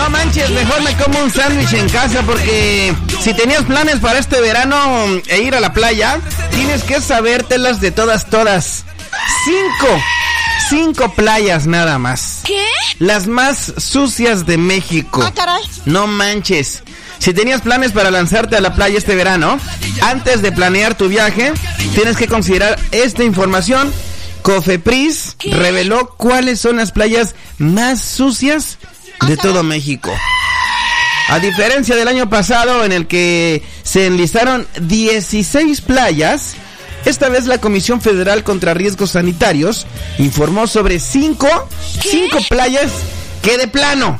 No manches, mejor me como un sándwich en casa, porque si tenías planes para este verano e ir a la playa, tienes que sabértelas de todas. 5 playas nada más. ¿Qué? Las más sucias de México. Ah, caray. No manches. Si tenías planes para lanzarte a la playa este verano, antes de planear tu viaje, tienes que considerar esta información. Cofepris reveló cuáles son las playas más sucias de todo México. A diferencia del año pasado, en el que se enlistaron 16 playas, esta vez la Comisión Federal contra Riesgos Sanitarios informó sobre 5 playas que de plano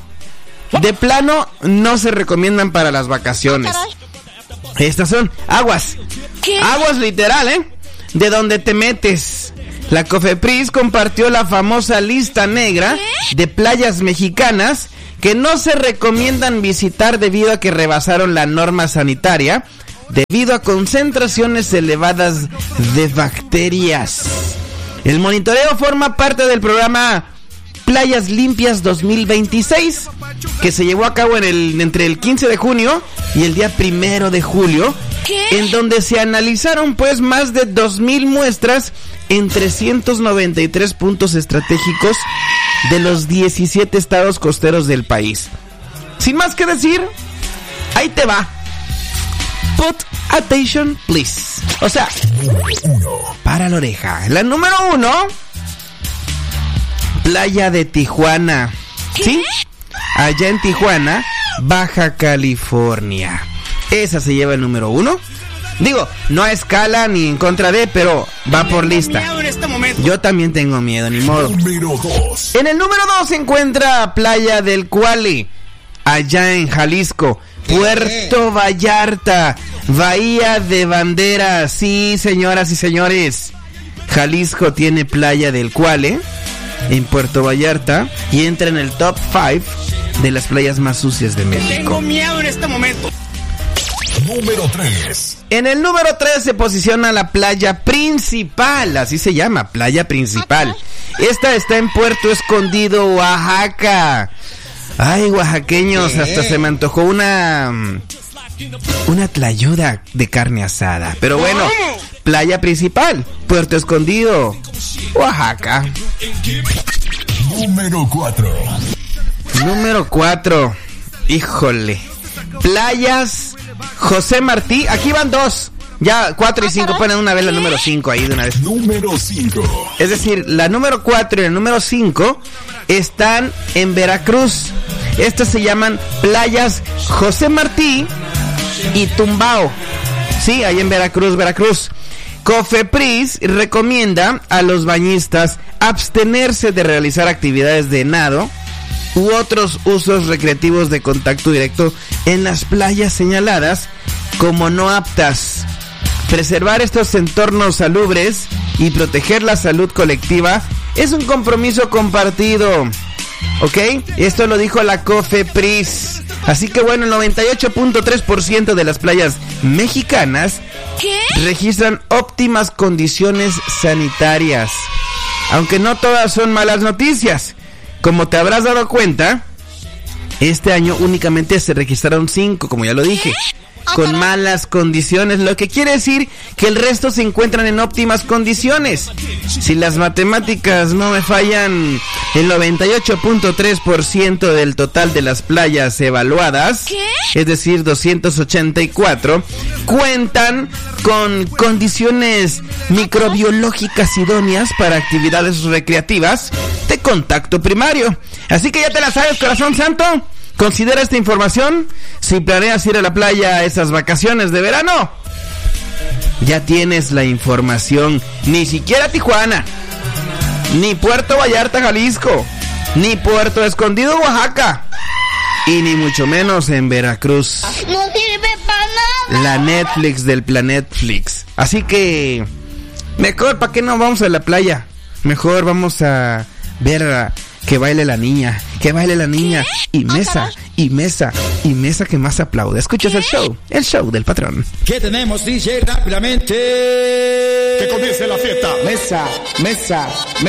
no se recomiendan para las vacaciones. Estas son aguas. Aguas literal, de donde te metes. La Cofepris compartió la famosa lista negra de playas mexicanas que no se recomiendan visitar debido a que rebasaron la norma sanitaria, debido a concentraciones elevadas de bacterias. El monitoreo forma parte del programa Playas Limpias 2026, que se llevó a cabo entre el 15 de junio y el día 1 de julio, en donde se analizaron más de 2,000 muestras en 393 puntos estratégicos de los 17 estados costeros del país. Sin más que decir, ahí te va. Put attention, please. O sea, para la oreja. La número 1, Playa de Tijuana. ¿Sí? Allá en Tijuana, Baja California. Esa se lleva el número 1. Digo, no a escala ni en contra de, pero va por lista. Yo también tengo miedo, ni modo. En el número 2 se encuentra Playa del Cuale, allá en Jalisco. Puerto Vallarta, Bahía de Banderas. Sí, señoras y señores, Jalisco tiene Playa del Cuale en Puerto Vallarta y entra en el top 5 de las playas más sucias de México. Tengo miedo en este momento. Número 3. En el número 3 se posiciona la playa principal, así se llama, playa principal. Esta está en Puerto Escondido, Oaxaca. Ay, oaxaqueños, hasta se me antojó una tlayuda de carne asada. Pero bueno, playa principal, Puerto Escondido, Oaxaca. Número 4. Número 4. Híjole. Playas José Martí. Aquí van 2. Ya 4 y 5 ponen una vez la número 5 ahí de una vez. Número 5. Es decir, la número 4 y el número 5 están en Veracruz. Estas se llaman playas José Martí y Tumbao. Sí, ahí en Veracruz. Cofepris recomienda a los bañistas abstenerse de realizar actividades de nado u otros usos recreativos de contacto directo en las playas señaladas como no aptas. Preservar estos entornos salubres y proteger la salud colectiva es un compromiso compartido. ¿Ok? Esto lo dijo la Cofepris. Así que bueno, el 98.3% de las playas mexicanas registran óptimas condiciones sanitarias. Aunque no todas son malas noticias. Como te habrás dado cuenta, este año únicamente se registraron 5, como ya lo dije, con malas condiciones, lo que quiere decir que el resto se encuentran en óptimas condiciones. Si las matemáticas no me fallan, el 98.3% del total de las playas evaluadas, es decir, 284, cuentan con condiciones microbiológicas idóneas para actividades recreativas de contacto primario. Así que ya te la sabes, corazón santo. Considera esta información si planeas ir a la playa esas vacaciones de verano. Ya tienes la información. Ni siquiera Tijuana, ni Puerto Vallarta, Jalisco, ni Puerto Escondido, Oaxaca, y ni mucho menos en Veracruz. No sirve para nada. La Netflix del Planetflix. Así que mejor, ¿para qué no vamos a la playa? Mejor vamos a ver que baile la niña, y mesa, y mesa, y mesa que más aplaude. Escuchas el show del patrón. ¿Qué tenemos, DJ? Rápidamente. Que comience la fiesta. Mesa.